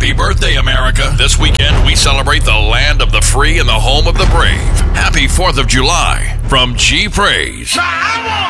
Happy birthday, America. This weekend, we celebrate the land of the free and the home of the brave. Happy 4th of July from G Praise.